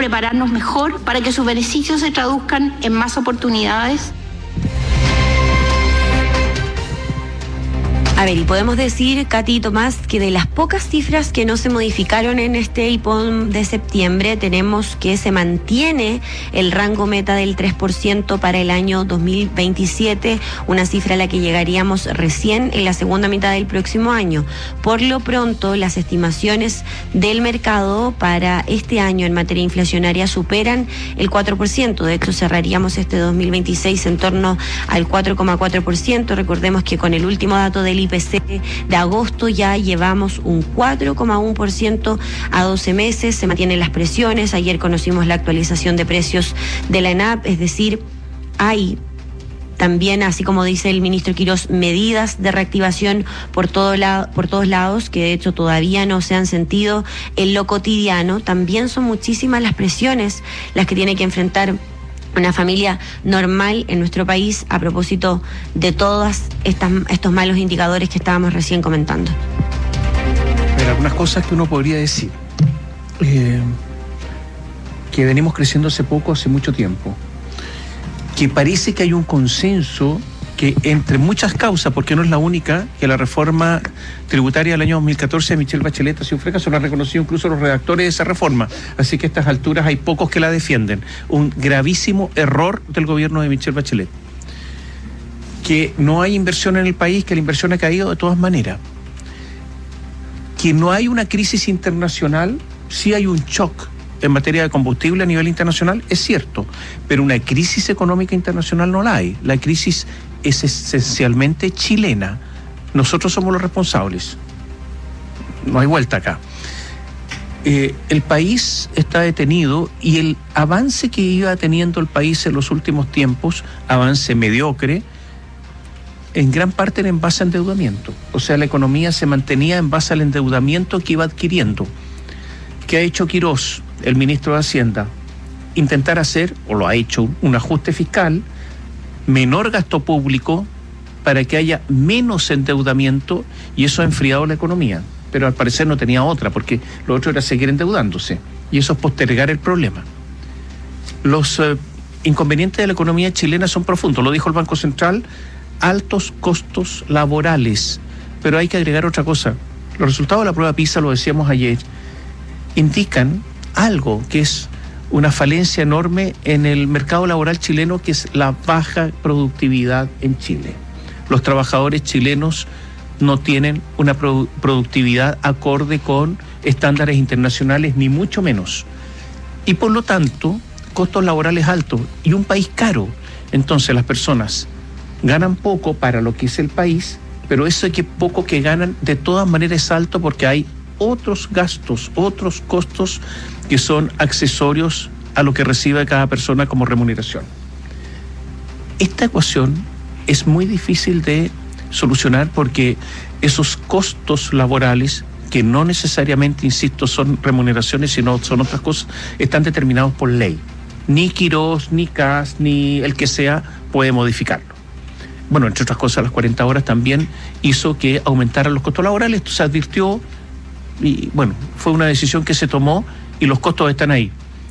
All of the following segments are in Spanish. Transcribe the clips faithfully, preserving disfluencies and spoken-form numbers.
prepararnos mejor para que sus beneficios se traduzcan en más oportunidades. A ver, y podemos decir, Katy y Tomás, que de las pocas cifras que no se modificaron en este I P O M de septiembre, tenemos que se mantiene el rango meta del tres por ciento para el año dos mil veintisiete, una cifra a la que llegaríamos recién en la segunda mitad del próximo año. Por lo pronto, las estimaciones del mercado para este año en materia inflacionaria superan el cuatro por ciento. De hecho, cerraríamos este dos mil veintiséis en torno al cuatro coma cuatro por ciento. Recordemos que con el último dato del I P C de agosto ya llevamos un cuatro coma uno por ciento a doce meses, se mantienen las presiones. Ayer conocimos la actualización de precios de la ENAP, es decir, hay también, así como dice el ministro Quirós, medidas de reactivación por, todo la, por todos lados, que de hecho todavía no se han sentido en lo cotidiano. También son muchísimas las presiones las que tiene que enfrentar una familia normal en nuestro país a propósito de todos estos malos indicadores que estábamos recién comentando. Pero algunas cosas que uno podría decir, eh, que venimos creciendo hace poco, hace mucho tiempo, que parece que hay un consenso que entre muchas causas, porque no es la única, que la reforma tributaria del año dos mil catorce de Michelle Bachelet ha sido un fracaso, lo han reconocido incluso los redactores de esa reforma, así que a estas alturas hay pocos que la defienden. Un gravísimo error del gobierno de Michelle Bachelet. Que no hay inversión en el país, que la inversión ha caído de todas maneras. Que no hay una crisis internacional, sí hay un shock en materia de combustible a nivel internacional, es cierto, pero una crisis económica internacional no la hay. La crisis es esencialmente chilena. Nosotros somos los responsables. No hay vuelta acá. Eh, el país está detenido y el avance que iba teniendo el país en los últimos tiempos, avance mediocre, en gran parte era en base a endeudamiento. O sea, la economía se mantenía en base al endeudamiento que iba adquiriendo. ¿Qué ha hecho Quirós, el ministro de Hacienda? Intentar hacer, o lo ha hecho, un ajuste fiscal, menor gasto público para que haya menos endeudamiento, y eso ha enfriado la economía. Pero al parecer no tenía otra, porque lo otro era seguir endeudándose, y eso es postergar el problema. Los eh, inconvenientes de la economía chilena son profundos, lo dijo el Banco Central, altos costos laborales, pero hay que agregar otra cosa. Los resultados de la prueba PISA, lo decíamos ayer, indican algo que es una falencia enorme en el mercado laboral chileno, que es la baja productividad en Chile. Los trabajadores chilenos no tienen una produ- productividad acorde con estándares internacionales, ni mucho menos. Y por lo tanto, costos laborales altos y un país caro. Entonces las personas ganan poco para lo que es el país, pero eso que poco que ganan de todas maneras es alto porque hay otros gastos, otros costos que son accesorios a lo que recibe cada persona como remuneración. Esta ecuación es muy difícil de solucionar porque esos costos laborales, que no necesariamente, insisto, son remuneraciones, sino son otras cosas, están determinados por ley. Ni Quirós, ni C A S, ni el que sea puede modificarlo. Bueno, entre otras cosas, las cuarenta horas también hizo que aumentaran los costos laborales. Esto se advirtió y, bueno, fue una decisión que se tomó y los costos están ahí.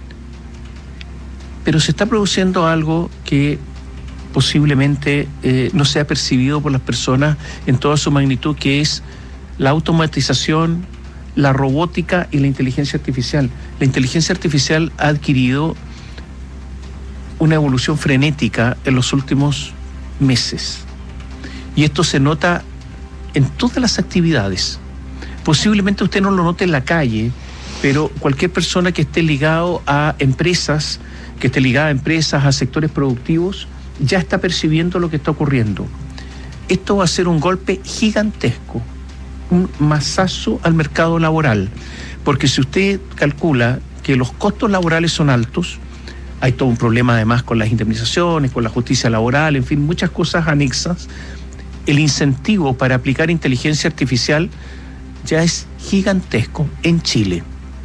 Pero se está produciendo algo que posiblemente eh, no sea percibido por las personas en toda su magnitud, que es la automatización, la robótica y la inteligencia artificial. La inteligencia artificial ha adquirido una evolución frenética en los últimos meses. Y esto se nota en todas las actividades. Posiblemente usted no lo note en la calle, pero cualquier persona que esté ligado a empresas, que esté ligada a empresas, a sectores productivos, ya está percibiendo lo que está ocurriendo. Esto va a ser un golpe gigantesco, un mazazo al mercado laboral, porque si usted calcula que los costos laborales son altos, hay todo un problema además con las indemnizaciones, con la justicia laboral, en fin, muchas cosas anexas. El incentivo para aplicar inteligencia artificial ya es gigantesco en Chile.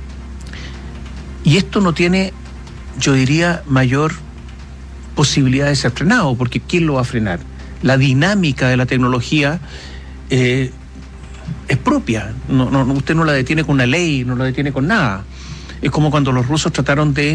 Y esto no tiene, yo diría, mayor posibilidad de ser frenado, porque ¿quién lo va a frenar? La dinámica de la tecnología eh, es propia. No, no, usted no la detiene con una ley, no la detiene con nada. Es como cuando los rusos trataron de